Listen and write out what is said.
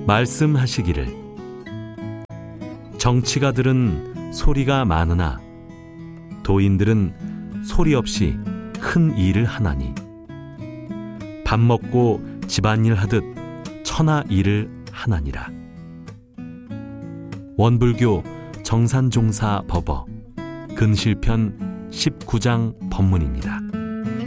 말씀하시기를 정치가들은 소리가 많으나 도인들은 소리 없이 큰 일을 하나니 밥 먹고 집안일 하듯 천하 일을 하나니라. 원불교 정산종사 법어 근실편 19장 법문입니다.